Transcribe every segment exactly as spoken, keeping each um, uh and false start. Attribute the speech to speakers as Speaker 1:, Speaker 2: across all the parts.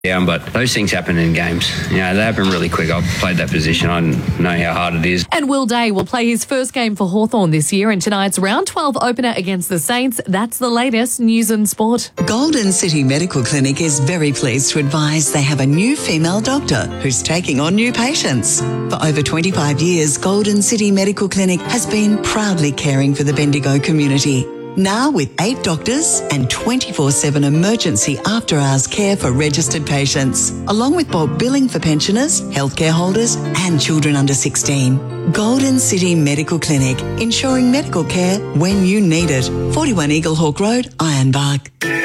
Speaker 1: Yeah, but those things happen in games. You know, they happen really quick. I've played that position. I know how hard it is.
Speaker 2: And Will Day will play his first game for Hawthorn this year in tonight's round twelve opener against the Saints. That's the latest news and sport.
Speaker 3: Golden City Medical Clinic is very pleased to advise they have a new female doctor who's taking on new patients. For over twenty-five years, Golden City Medical Clinic has been proudly caring for the Bendigo community. Now with eight doctors and twenty-four seven emergency after-hours care for registered patients, along with bulk billing for pensioners, healthcare holders and children under sixteen. Golden City Medical Clinic, ensuring medical care when you need it. forty-one Eagle Hawk Road, Ironbark.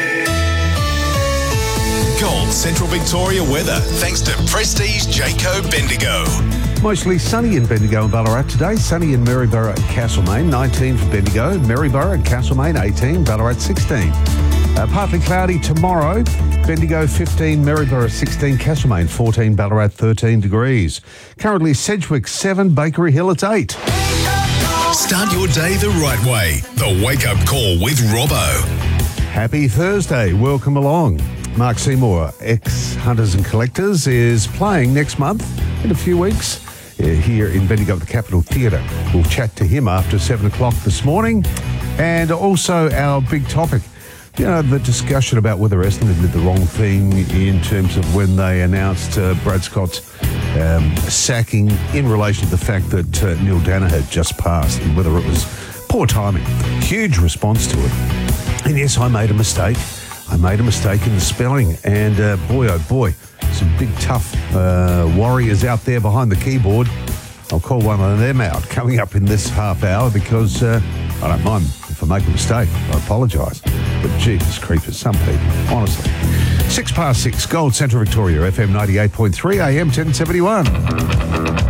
Speaker 4: Gold Central Victoria weather, thanks to Prestige Jayco Bendigo.
Speaker 5: Mostly sunny in Bendigo and Ballarat today. Sunny in Maryborough and Castlemaine, nineteen for Bendigo. Maryborough and Castlemaine, eighteen. Ballarat, sixteen. Uh, partly cloudy tomorrow. Bendigo, fifteen. Maryborough, sixteen. Castlemaine, fourteen. Ballarat, thirteen degrees. Currently Sedgwick, seven. Bakery Hill, it's eight.
Speaker 4: Start your day the right way. The Wake Up Call with Robbo.
Speaker 5: Happy Thursday. Welcome along. Mark Seymour, ex-Hunters and Collectors, is playing next month in a few weeks uh, here in Bendigo at the Capitol Theatre. We'll chat to him after seven o'clock this morning. And also our big topic, you know, the discussion about whether Essendon did the wrong thing in terms of when they announced uh, Brad Scott's um, sacking in relation to the fact that uh, Neil Dana had just passed and whether it was poor timing. Huge response to it. And yes, I made a mistake. I made a mistake in the spelling, and uh, boy, oh boy, some big tough uh, warriors out there behind the keyboard. I'll call one of them out coming up in this half hour because uh, I don't mind if I make a mistake. I apologise. But Jesus creepers, some people, honestly. Six past six, Gold Central Victoria, F M ninety-eight point three, A M ten seventy-one.